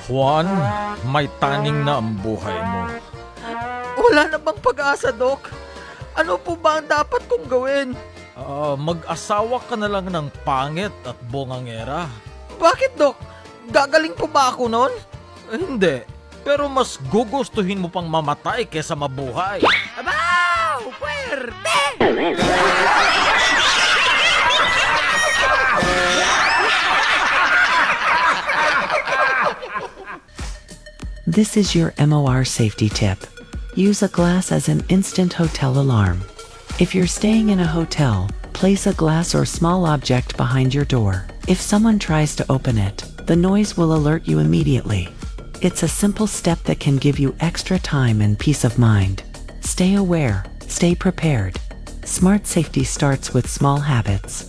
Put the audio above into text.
Juan, may taning na ang buhay mo. Wala na bang pag-asa, Dok? Ano po ba ang dapat kong gawin? Mag-asawa ka na lang ng pangit at bongangera. Bakit, Dok? Gagaling po ba ako nun? Hindi, pero mas gugustuhin mo pang mamatay kesa mabuhay. Abaw! Puwerte! This is your MOR safety tip. Use a glass as an instant hotel alarm. If you're staying in a hotel, place a glass or small object behind your door. If someone tries to open it, the noise will alert you immediately. It's a simple step that can give you extra time and peace of mind. Stay aware, stay prepared. Smart safety starts with small habits.